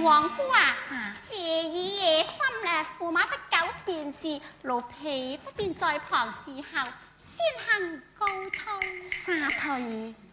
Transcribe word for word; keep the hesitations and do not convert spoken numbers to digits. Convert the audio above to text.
王姑啊，謝姨爺心咧，駙馬不久便是，奴婢不便在旁侍候，先行告退。 沙退。